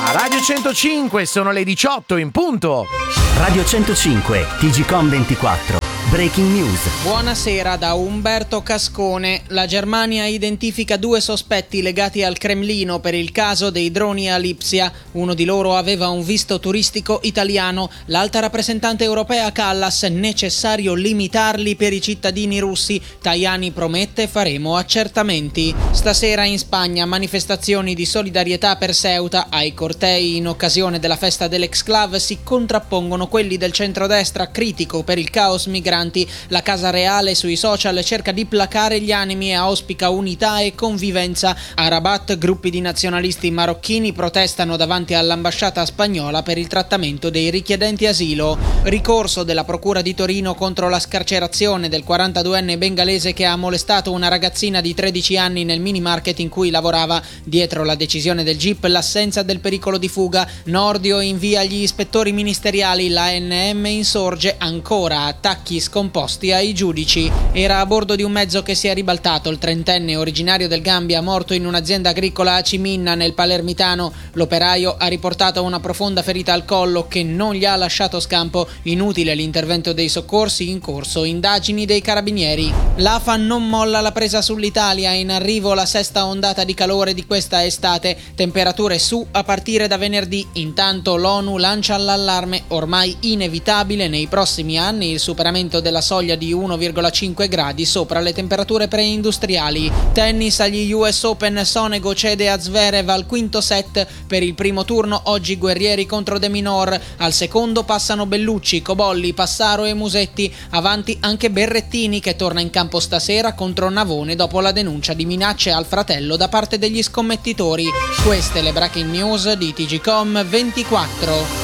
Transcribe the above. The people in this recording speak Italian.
Radio 105, sono le 18 in punto. Radio 105, TGcom 24. Breaking News. Buonasera da Umberto Cascone. La Germania identifica 2 sospetti legati al Cremlino per il caso dei droni a Lipsia. Uno di loro aveva un visto turistico italiano. L'alta rappresentante europea Kallas: necessario limitarli per i cittadini russi. Tajani promette: faremo accertamenti. Stasera in Spagna manifestazioni di solidarietà per Ceuta. Ai cortei in occasione della festa dell'Exclave si contrappongono quelli del centrodestra critico per il caos migranti. La Casa Reale sui social cerca di placare gli animi e auspica unità e convivenza. A Rabat gruppi di nazionalisti marocchini protestano davanti all'ambasciata spagnola per il trattamento dei richiedenti asilo. Ricorso della Procura di Torino contro la scarcerazione del 42enne bengalese che ha molestato una ragazzina di 13 anni nel mini market in cui lavorava. Dietro la decisione del GIP l'assenza del pericolo di fuga. Nordio invia gli ispettori ministeriali, l'ANM insorge, ancora attacchi scomposti ai giudici. Era a bordo di un mezzo che si è ribaltato. Il 30enne originario del Gambia, morto in un'azienda agricola a Ciminna nel Palermitano. L'operaio ha riportato una profonda ferita al collo che non gli ha lasciato scampo. Inutile l'intervento dei soccorsi, in corso indagini dei carabinieri. L'AFA non molla la presa sull'Italia, in arrivo la 6ª ondata di calore di questa estate, temperature su a partire da venerdì. Intanto l'ONU lancia l'allarme, ormai inevitabile nei prossimi anni il superamento della soglia di 1,5 gradi sopra le temperature preindustriali. Tennis agli US Open, Sonego cede a Zverev al quinto set. Per il primo turno oggi Guerrieri contro De Minaur, al secondo passano Bellucci, Cobolli, Passaro e Musetti, avanti anche Berrettini che torna in campo stasera contro Navone dopo la denuncia di minacce al fratello da parte degli scommettitori. Queste le breaking news di TGcom 24.